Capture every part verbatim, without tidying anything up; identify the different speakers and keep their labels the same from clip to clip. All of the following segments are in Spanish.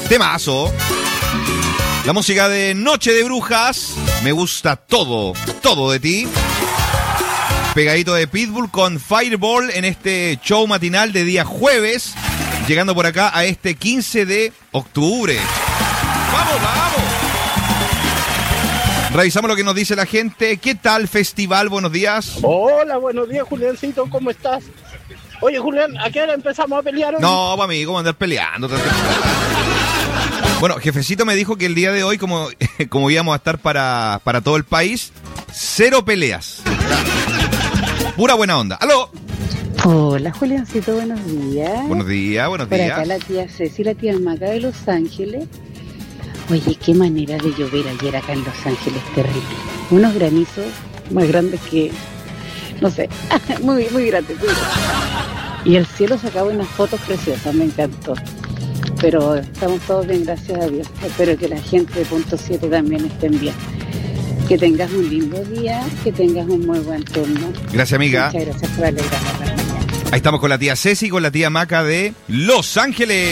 Speaker 1: Temazo. La música de Noche de Brujas. Me gusta todo, todo de ti. Pegadito de Pitbull con Fireball en este show matinal de día jueves. Llegando por acá a este quince de octubre. ¡Vamos, vamos! Revisamos lo que nos dice la gente. ¿Qué tal, festival? Buenos días.
Speaker 2: Hola, buenos días, Juliancito. ¿Cómo estás? Oye, Julián, ¿a qué hora empezamos a pelear hoy?
Speaker 1: No, para mí, ¿cómo andar peleando? Bueno, jefecito me dijo que el día de hoy, como, como íbamos a estar para, para todo el país, cero peleas. Pura buena onda. ¡Aló!
Speaker 3: Hola, Juliancito, buenos días.
Speaker 1: Buenos días, buenos
Speaker 3: Por
Speaker 1: días.
Speaker 3: acá la tía Ceci, la tía Maca de Los Ángeles. Oye, qué manera de llover ayer acá en Los Ángeles, terrible. Unos granizos más grandes que, no sé, muy, muy grandes. Muy grandes. Y el cielo sacaba unas fotos preciosas, me encantó. Pero estamos todos bien, gracias a Dios. Espero que la gente de Punto siete también estén bien. Que tengas un lindo día, que tengas un muy buen turno.
Speaker 1: Gracias, amiga.
Speaker 3: Muchas gracias por alegrarnos la mañana.
Speaker 1: Ahí estamos con la tía Ceci y con la tía Maca de Los Ángeles.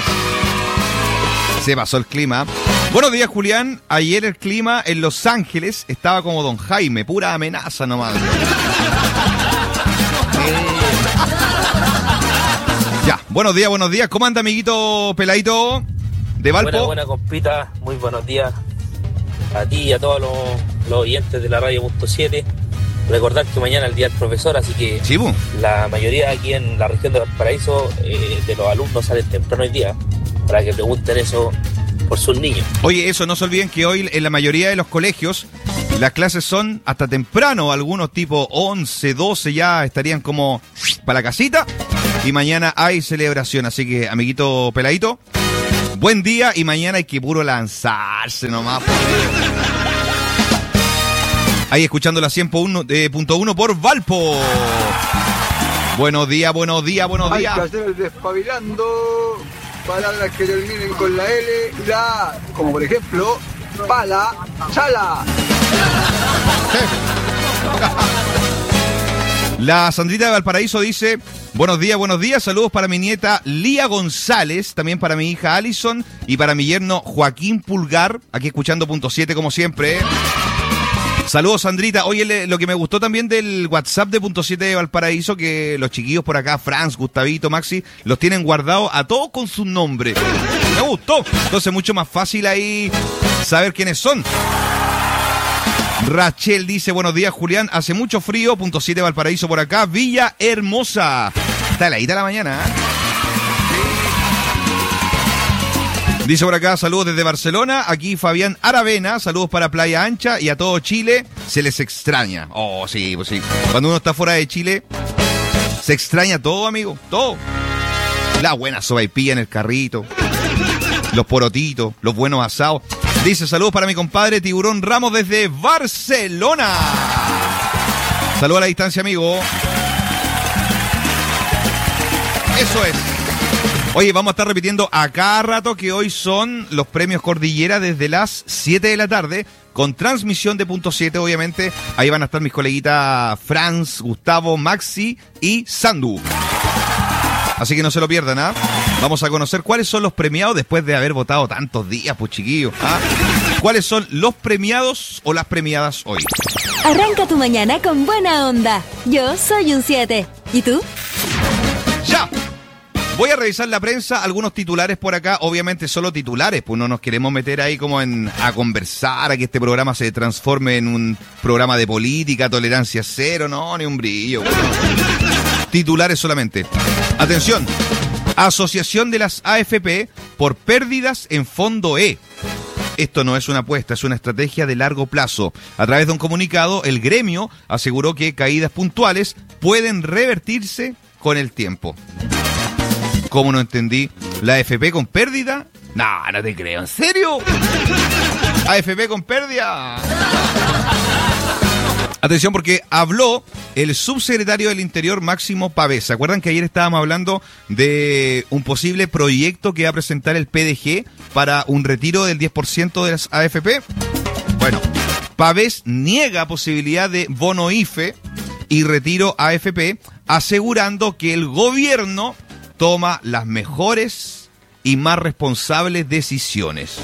Speaker 1: Se pasó el clima. Buenos días, Julián. Ayer el clima en Los Ángeles estaba como Don Jaime, pura amenaza nomás. Ya, buenos días, buenos días. ¿Cómo anda, amiguito peladito de Valpo?
Speaker 4: Buena, buena compita, muy buenos días a ti y a todos los, los oyentes de la radio Punto siete. Recordar que mañana es el día del profesor, así que
Speaker 1: ¿Sí, bu?
Speaker 4: la mayoría aquí en la región de Valparaíso eh, de los alumnos salen temprano hoy día, para que pregunten eso por sus niños.
Speaker 1: Oye, eso, no se olviden que hoy en la mayoría de los colegios las clases son hasta temprano, algunos tipo once, doce ya estarían como para la casita y mañana hay celebración, así que amiguito peladito, buen día y mañana hay que puro lanzarse nomás. Ahí escuchando la cien punto uno por Valpo. Buenos días, buenos días, buenos días.
Speaker 5: Hay que hacer el despabilando. Palabras que terminen con la L y la A, como por ejemplo, pala, chala.
Speaker 1: La Sandrita de Valparaíso dice, buenos días, buenos días, saludos para mi nieta Lía González, también para mi hija Alison y para mi yerno Joaquín Pulgar, aquí escuchando Punto siete como siempre. Saludos, Sandrita. Oye, le, lo que me gustó también del WhatsApp de Punto siete de Valparaíso, que los chiquillos por acá, Franz, Gustavito, Maxi, los tienen guardados a todos con su nombre. Me gustó. Entonces, mucho más fácil ahí saber quiénes son. Rachel dice, buenos días, Julián. Hace mucho frío, Punto siete de Valparaíso por acá. Villa Hermosa. Está heladita la mañana, ¿eh? Dice por acá, saludos desde Barcelona, aquí Fabián Aravena, saludos para Playa Ancha y a todo Chile, se les extraña. Oh, sí, pues sí. Cuando uno está fuera de Chile, se extraña todo, amigo, todo. La buena sopaipilla en el carrito, los porotitos, los buenos asados. Dice, saludos para mi compadre Tiburón Ramos desde Barcelona. Saludos a la distancia, amigo. Eso es. Oye, vamos a estar repitiendo a cada rato que hoy son los premios Cordillera desde las siete de la tarde, con transmisión de Punto siete, obviamente. Ahí van a estar mis coleguitas Franz, Gustavo, Maxi y Sandu. Así que no se lo pierdan, ¿ah? Vamos a conocer cuáles son los premiados después de haber votado tantos días, pues chiquillos. ¿Ah? ¿Cuáles son los premiados o las premiadas hoy?
Speaker 6: Arranca tu mañana con buena onda. Yo soy un siete. ¿Y tú?
Speaker 1: ¡Ya! Voy a revisar la prensa, algunos titulares por acá, obviamente solo titulares, pues no nos queremos meter ahí como en a conversar, a que este programa se transforme en un programa de política, tolerancia cero, no, ni un brillo. Bueno. Titulares solamente. Atención, Asociación de las A F P por pérdidas en Fondo E. Esto no es una apuesta, es una estrategia de largo plazo. A través de un comunicado, el gremio aseguró que caídas puntuales pueden revertirse con el tiempo. ¿Cómo no entendí? ¿La A F P con pérdida? No, no te creo. ¿En serio? ¿A F P con pérdida? Atención, porque habló el subsecretario del Interior, Máximo Pavés. ¿Se acuerdan que ayer estábamos hablando de un posible proyecto que va a presentar el P D G para un retiro del diez por ciento de las A F P? Bueno, Pavés niega posibilidad de bono I F E y retiro A F P, asegurando que el gobierno toma las mejores y más responsables decisiones.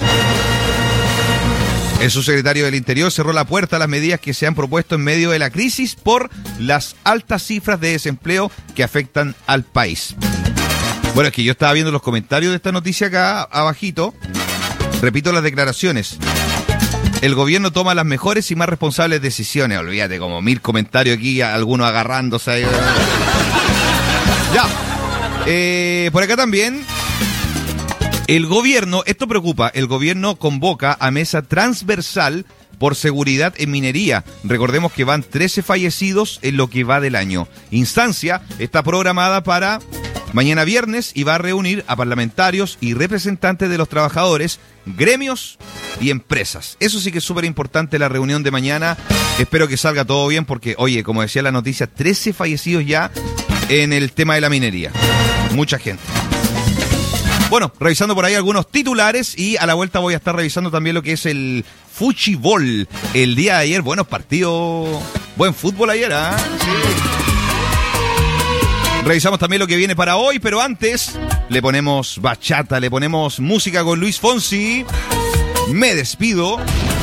Speaker 1: El subsecretario del Interior cerró la puerta a las medidas que se han propuesto en medio de la crisis por las altas cifras de desempleo que afectan al país. Bueno, es que yo estaba viendo los comentarios de esta noticia acá abajito. Repito las declaraciones. El gobierno toma las mejores y más responsables decisiones. Olvídate, como mil comentarios aquí, algunos agarrándose ahí. Ya. Eh, por acá también. El gobierno, esto preocupa, el gobierno convoca a mesa transversal por seguridad en minería. Recordemos que van trece fallecidos en lo que va del año. Instancia está programada para mañana viernes y va a reunir a parlamentarios y representantes de los trabajadores, gremios y empresas. Eso sí que es súper importante, la reunión de mañana. Espero que salga todo bien porque, oye, como decía la noticia, trece fallecidos ya en el tema de la minería. Mucha gente. Bueno, revisando por ahí algunos titulares y a la vuelta voy a estar revisando también lo que es el Fuchibol. El día de ayer, buenos partidos, buen fútbol ayer, ¿ah? ¿eh? Sí. Revisamos también lo que viene para hoy, pero antes le ponemos bachata, le ponemos música con Luis Fonsi. Me despido.